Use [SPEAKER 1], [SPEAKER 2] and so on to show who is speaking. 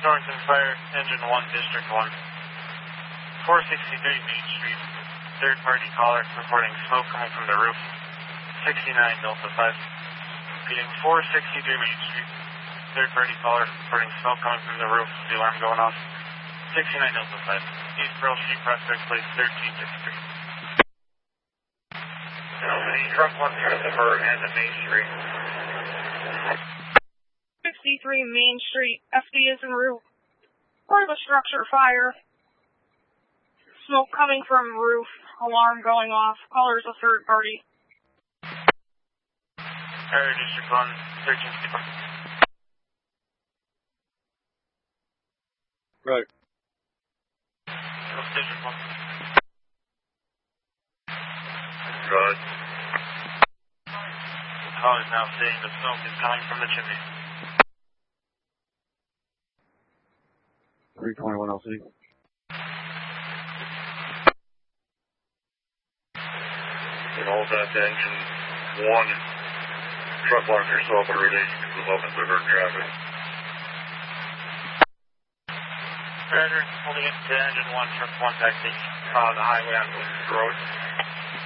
[SPEAKER 1] Thornton Fire, Engine 1, District 1. 463 Main Street, third party caller reporting smoke coming from the roof. 69 Delta 5. Repeating 463 Main Street, third party caller reporting smoke coming from the roof. The alarm going off. 69 Delta 5. East Pearl Street, Prospect Place, 1363.
[SPEAKER 2] Company, truck 1 Christopher and the Main Street.
[SPEAKER 3] 63 Main Street, FD is en route for the structure fire. Smoke coming from roof, alarm going off, caller's a third party.
[SPEAKER 1] Fire District 1, 1361.
[SPEAKER 4] Right.
[SPEAKER 1] District 1.
[SPEAKER 2] Good.
[SPEAKER 1] The call is now saying the smoke is coming from the chimney.
[SPEAKER 4] 321 LC.
[SPEAKER 2] And all that engine 1, truck launcher yourself at relation to the open river traffic.
[SPEAKER 1] Roger, holding it to engine 1, truck 1 taxi, the highway on Williams Road.